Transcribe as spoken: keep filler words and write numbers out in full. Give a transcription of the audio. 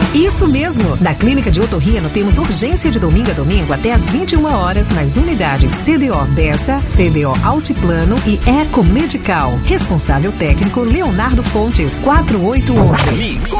Isso mesmo! Na Clínica de Otorrino temos urgência de domingo a domingo até às vinte e uma horas nas unidades C D O Bessa, C D O Altiplano e Eco Medical. Responsável técnico Leonardo Fontes, quatro oito um um.